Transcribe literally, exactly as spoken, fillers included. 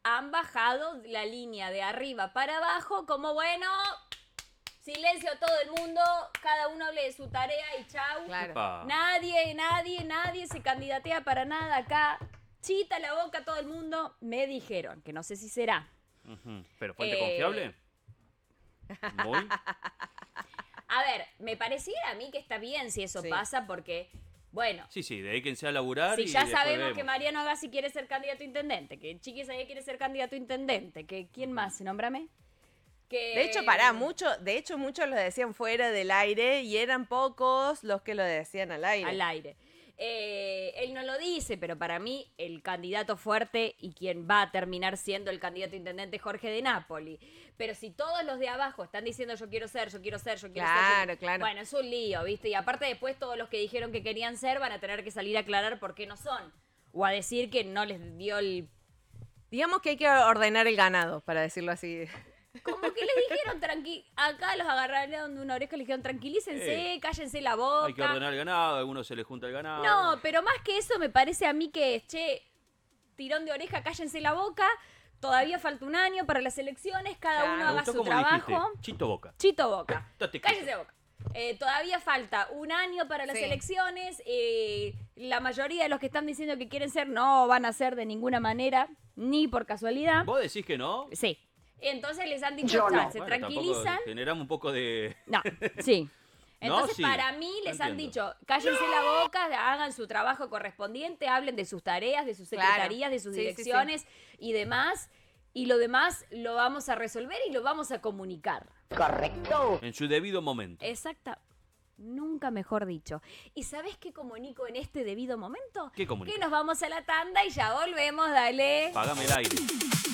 han bajado la línea de arriba para abajo como, bueno, silencio a todo el mundo, cada uno hable de su tarea y chau. Claro. Epa. Nadie, nadie, nadie se candidatea para nada acá. Chita la boca a todo el mundo. Me dijeron, que no sé si será. Ujú. ¿Pero fuente Eh, confiable? Muy. A ver, me pareciera a mí que está bien si eso Sí. pasa porque, bueno, Sí, sí, dedíquense a laburar si y ya después sabemos vemos. que Mariano Agassi quiere ser candidato a intendente, que Chiqui Sayé quiere ser candidato a intendente, que ¿quién más? Nómbrame. Que... De hecho, pará, mucho, de hecho muchos lo decían fuera del aire y eran pocos los que lo decían al aire. Al aire. Eh, él no lo dice, pero para mí el candidato fuerte y quien va a terminar siendo el candidato a intendente es Jorge de Napoli. Pero si todos los de abajo están diciendo yo quiero ser, yo quiero ser, yo quiero ser... Claro, yo- claro. Bueno, es un lío, ¿viste? Y aparte después todos los que dijeron que querían ser van a tener que salir a aclarar por qué no son. O a decir que no les dio el... Digamos que hay que ordenar el ganado, para decirlo así. Como que les dijeron tranqui... Acá los agarraron de una oreja y les dijeron tranquilícense, Eh, cállense la boca. Hay que ordenar el ganado, a algunos se les junta el ganado. No, pero más que eso me parece a mí que, che, tirón de oreja, cállense la boca, todavía falta un año para las elecciones, cada Claro. uno Me haga gustó su como trabajo. dijiste, Chito Boca. Chito boca. Date Cállese quieto. boca. Eh, todavía falta un año para las Sí. elecciones. eh, la mayoría de los que están diciendo que quieren ser no van a ser de ninguna manera, ni por casualidad. ¿Vos decís que no? Sí. Entonces les han dicho, Yo "Chan, no". se Bueno, tranquilizan. tampoco generamos un poco de... No, sí. No, Entonces, sí, para mí, no les han entiendo. dicho, cállense la boca, hagan su trabajo correspondiente, hablen de sus tareas, de sus Claro. secretarías, de sus Sí, sí, direcciones y demás. Y lo demás lo vamos a resolver y lo vamos a comunicar. Correcto. En su debido momento. Exacta. Nunca mejor dicho. ¿Y sabes qué comunico en este debido momento? ¿Qué comunica? Que nos vamos a la tanda y ya volvemos, dale. Pagame el aire.